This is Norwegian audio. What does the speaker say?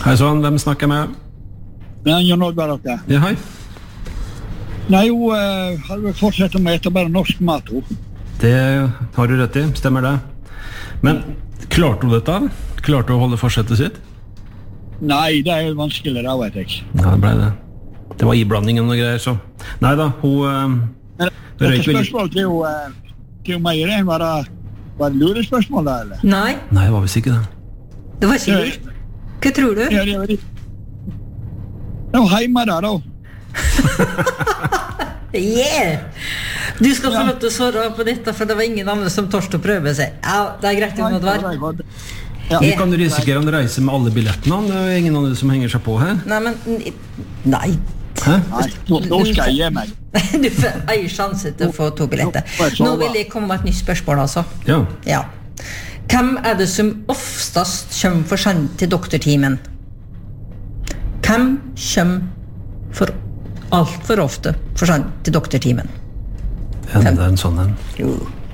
Hei sånn, hvem snakker med? Ja, Jon Oddvar dere. Ja, hei. Nei, hun hadde vel fortsatt med å ete bare norsk mat, hun. Det har du rett i, stemmer det. Men klarte hun dette? Klarte hun å holde forsettet sitt? Nei, det jo vanskelig, da vet jeg. Ja, det ble det. Det var iblandingen og greier, så. Neida, hun... Dette spørsmålet til meg, var det lurespørsmål da, eller? Nei. Nei, det var visst ikke det. Det var ikke lurt. Hva tror du? Ja, det var hjemme da. Yeah! Du skal få lov til å svare på dette, for det var ingen andre som tørste å prøve seg. Ja, det greit, Jon Oddvar. Du kan risikere å reise med alle billettene. Det jo ingen andre som henger seg på her. Nei, men... Nei. Hæ? Nei, nå skal jeg gi meg. Du får en sjanse til å få 2 billetter. Nå vil jeg komme med et nytt spørsmål, altså. Ja. Hvem det som oftest kommer for sent til doktortimen? Hvem kommer for alt for ofte for sent til doktortimen? Ja, det en sånn en. Jo.